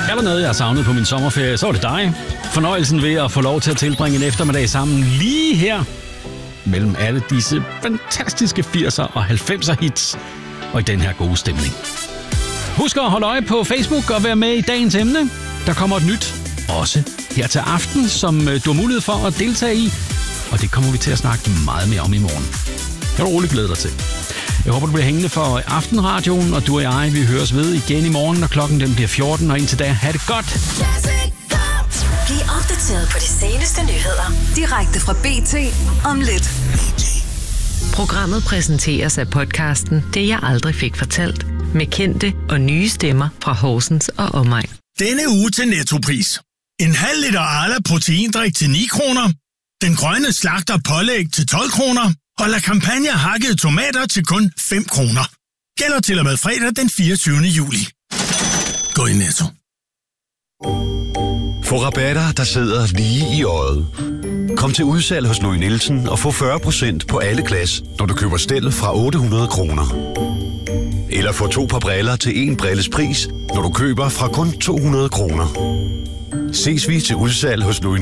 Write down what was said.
Er der noget, jeg har savnet på min sommerferie, så er det dig. Fornøjelsen ved at få lov til at tilbringe en eftermiddag sammen lige her mellem alle disse fantastiske 80'er og 90'er hits og i den her gode stemning. Husk at holde øje på Facebook og være med i dagens emne. Der kommer et nyt, også her til aften, som du har mulighed for at deltage i. Og det kommer vi til at snakke meget mere om i morgen. Kan du roligt glæde dig til. Jeg håber, du bliver hængende for Aftenradioen, og du og jeg, vi høres ved igen i morgen, når klokken den bliver 14. Og indtil da, ha' det godt. Bliv opdateret på de seneste nyheder. Direkte fra BT om lidt. Programmet præsenteres af podcasten Det jeg aldrig fik fortalt. Med kendte og nye stemmer fra Horsens og omegn. Denne uge til Nettopris. En halv liter Arla proteindrik til 9 kroner. Den grønne slagter pålæg til 12 kroner. Og La Campagna hakkede tomater til kun 5 kroner. Gælder til og med fredag den 24. juli. Gå i Netto. Få rabatter, der sidder lige i øjet. Kom til udsalg hos Louis Nielsen og få 40% på alle glas, når du køber stel fra 800 kroner. Eller få 2 par briller til 1 brilles pris, når du køber fra kun 200 kroner. Ses vi til udsalg hos Louis